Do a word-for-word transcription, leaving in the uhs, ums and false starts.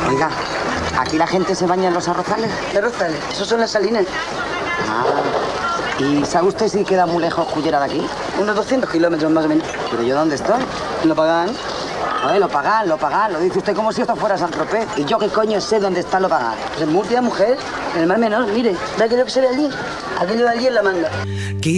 Oiga, ¿aquí la gente se baña en los arrozales? ¿Qué Rosales? Esos son las salinas. Ah. ¿Y sabe usted si queda muy lejos Cullera de aquí? Unos doscientos kilómetros más o menos. ¿Pero yo dónde estoy? ¿Lo pagan? Joder, lo pagan, lo pagan. Lo dice usted como si esto fuera San Tropez. ¿Y yo qué coño sé dónde está lo pagan? Pues en Murcia, mujer, en el Mar Menor, mire, ¿ve aquello que se ve allí? Aquello de allí en la manga.